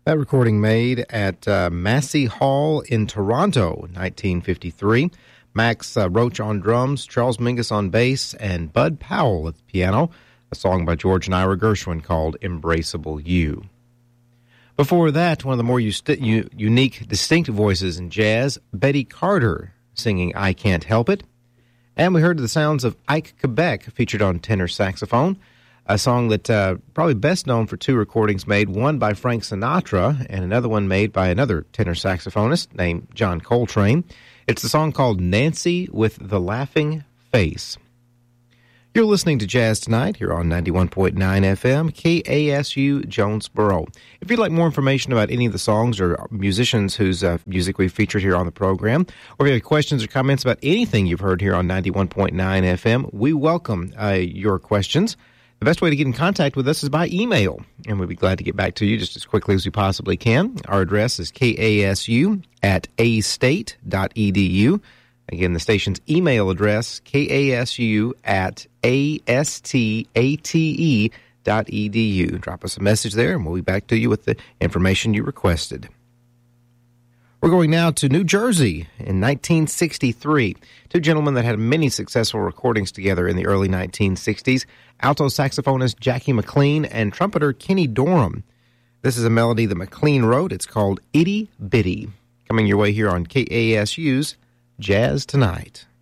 That recording made at Massey Hall in Toronto, 1953. Max Roach on drums, Charles Mingus on bass, and Bud Powell at the piano. A song by George and Ira Gershwin called Embraceable You. Before that, one of the more unique, distinct voices in jazz, Betty Carter, singing I Can't Help It. And we heard the sounds of Ike Quebec featured on tenor saxophone, a song that probably best known for two recordings made, one by Frank Sinatra and another one made by another tenor saxophonist named John Coltrane. It's a song called Nancy with the Laughing Face. You're listening to Jazz Tonight here on 91.9 FM, KASU Jonesboro. If you'd like more information about any of the songs or musicians whose music we've featured here on the program, or if you have questions or comments about anything you've heard here on 91.9 FM, we welcome your questions. The best way to get in contact with us is by email, and we'd be glad to get back to you just as quickly as we possibly can. Our address is kasu@astate.edu. Again, the station's email address, kasu@astate.edu. Drop us a message there, and we'll be back to you with the information you requested. We're going now to New Jersey in 1963. Two gentlemen that had many successful recordings together in the early 1960s, alto saxophonist Jackie McLean and trumpeter Kenny Dorham. This is a melody that McLean wrote. It's called Itty Bitty. Coming your way here on KASU's Jazz Tonight.